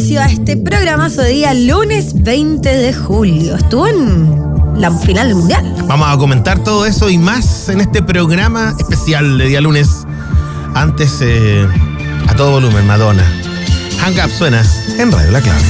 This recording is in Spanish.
inicio a este programazo de día lunes 20 de julio. Estuvo en la final del Mundial. Vamos a comentar todo eso y más en este programa especial de día lunes. Antes, a todo volumen, Madonna. Hang Up suena en Radio La Clave.